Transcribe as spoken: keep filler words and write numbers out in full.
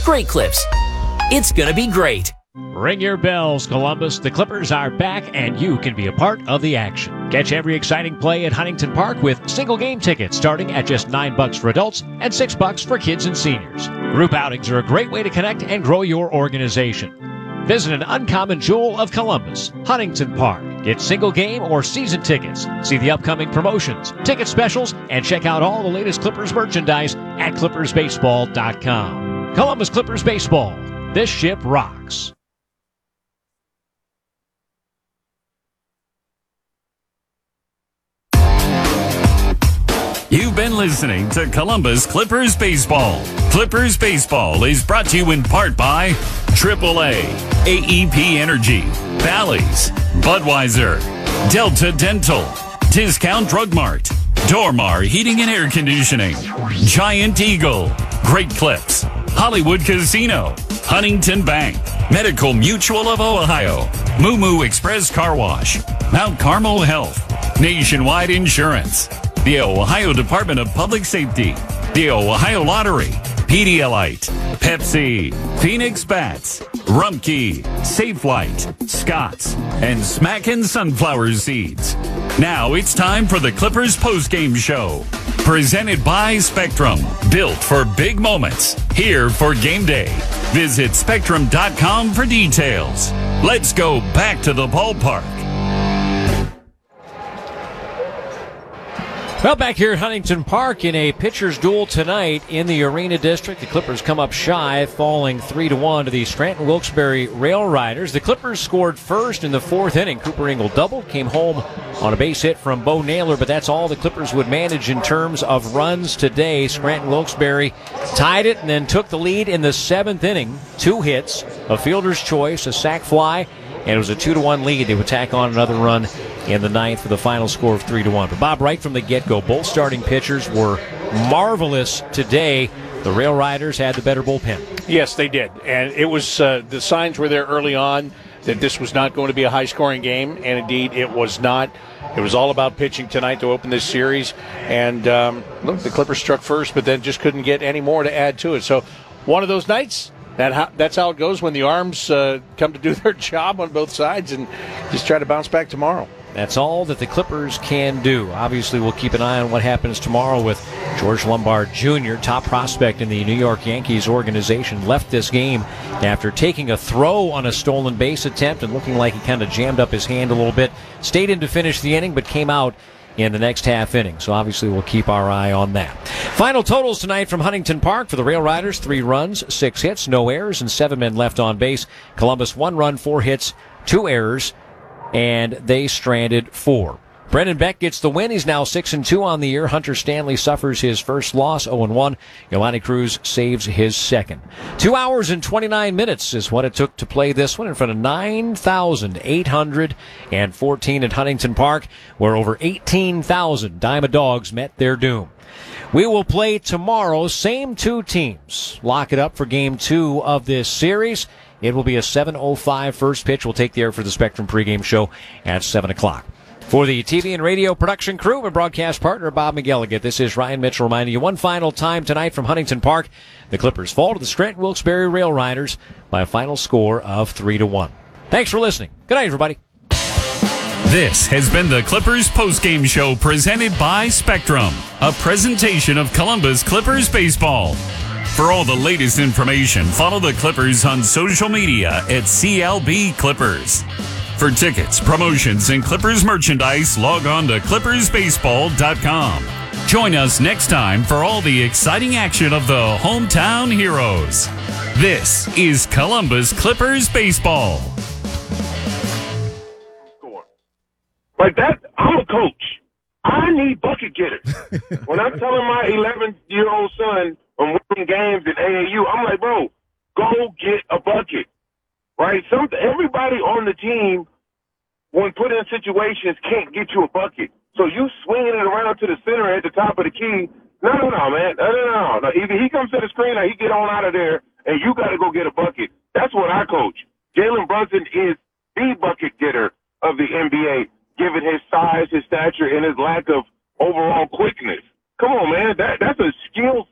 Great Clips. It's going to be great. Ring your bells, Columbus. The Clippers are back, and you can be a part of the action. Catch every exciting play at Huntington Park with single game tickets starting at just nine bucks for adults and six bucks for kids and seniors. Group outings are a great way to connect and grow your organization. Visit an uncommon jewel of Columbus, Huntington Park. Get single game or season tickets. See the upcoming promotions, ticket specials, and check out all the latest Clippers merchandise at clippers baseball dot com. Columbus Clippers Baseball. This ship rocks. You've been listening to Columbus Clippers Baseball. Clippers Baseball is brought to you in part by triple A, A E P Energy, Bally's, Budweiser, Delta Dental, Discount Drug Mart, Dormar Heating and Air Conditioning, Giant Eagle, Great Clips, Hollywood Casino, Huntington Bank, Medical Mutual of Ohio, Moo Moo Express Car Wash, Mount Carmel Health, Nationwide Insurance, the Ohio Department of Public Safety, the Ohio Lottery, Pedialyte, Pepsi, Phoenix Bats, Rumpke, Safelite, Scott's, and Smackin' Sunflower Seeds. Now it's time for the Clippers postgame show. Presented by Spectrum. Built for big moments. Here for game day. Visit spectrum dot com for details. Let's go back to the ballpark. Well, back here at Huntington Park in a pitcher's duel tonight in the Arena District. The Clippers come up shy, falling three to one to the Scranton Wilkes-Barre Rail Riders. The Clippers scored first in the fourth inning. Cooper Ingle doubled, came home on a base hit from Bo Naylor, but that's all the Clippers would manage in terms of runs today. Scranton Wilkes-Barre tied it and then took the lead in the seventh inning. Two hits, a fielder's choice, a sac fly, and it was a two to one lead. They would tack on another run in the ninth for the final score of three to one. But Bob, right from the get-go, both starting pitchers were marvelous today. The Rail Riders had the better bullpen. Yes, they did. And it was uh, the signs were there early on that this was not going to be a high-scoring game, and indeed it was not. It was all about pitching tonight to open this series. And um, look, the Clippers struck first, but then just couldn't get any more to add to it. So one of those nights, that that's how it goes when the arms uh, come to do their job on both sides, and just try to bounce back tomorrow. That's all that the Clippers can do. Obviously, we'll keep an eye on what happens tomorrow with George Lombard Junior, top prospect in the New York Yankees organization, left this game after taking a throw on a stolen base attempt and looking like he kind of jammed up his hand a little bit. Stayed in to finish the inning, but came out in the next half inning. So obviously we'll keep our eye on that. Final totals tonight from Huntington Park for the Rail Riders: three runs, six hits, no errors, and seven men left on base. Columbus, one run, four hits, two errors, and they stranded four. Brendan Beck gets the win. He's now six and two on the year. Hunter Stanley suffers his first loss, oh and one. Yolani Cruz saves his second. Two hours and twenty-nine minutes is what it took to play this one in front of nine thousand eight hundred fourteen at Huntington Park, where over eighteen thousand Diamond Dogs met their doom. We will play tomorrow, same two teams. Lock it up for game two of this series. It will be a seven oh five first pitch. We'll take the air for the Spectrum pregame show at seven o'clock. For the T V and radio production crew and broadcast partner, Bob McGilligan, this is Ryan Mitchell reminding you one final time tonight from Huntington Park. The Clippers fall to the Scranton Wilkes-Barre Rail Riders by a final score of three to one. Thanks for listening. Good night, everybody. This has been the Clippers postgame show presented by Spectrum, a presentation of Columbus Clippers Baseball. For all the latest information, follow the Clippers on social media at C L B Clippers. For tickets, promotions, and Clippers merchandise, log on to clippers baseball dot com. Join us next time for all the exciting action of the hometown heroes. This is Columbus Clippers Baseball. Like that, I'm a coach. I need bucket getters. When I'm telling my eleven-year-old son I'm winning games at A A U, I'm like, bro, go get a bucket. Right? Some everybody on the team, when put in situations, can't get you a bucket. So you swinging it around to the center at the top of the key. No, no, no, man. No, no, no. no. Either he comes to the screen or he get on out of there, and you got to go get a bucket. That's what I coach. Jalen Brunson is the bucket getter of the N B A, given his size, his stature, and his lack of overall quickness. Come on, man. That that's a skill